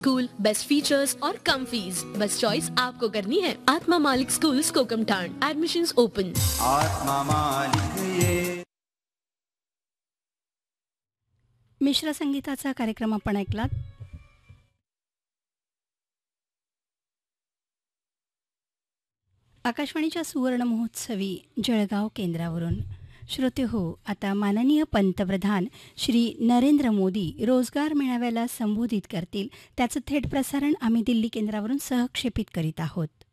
School, best features और कम fees. बस choice आपको करनी है। आत्मा मालिक स्कूल्स कोकमठाण। Admissions open. आत्मा मालिक ये मिश्र संगीताचा कार्यक्रम आपण ऐकलात. आकाशवाणीच्या सुवर्ण महोत्सवी जळगाव केंद्रावरून. श्रोते हो, आता माननीय पंतप्रधान श्री नरेंद्र मोदी रोजगार मेळाव्याला संबोधित करतील. त्याचं थेट प्रसारण आम्ही दिल्ली केंद्रावरून सहक्षेपित करीत आहोत.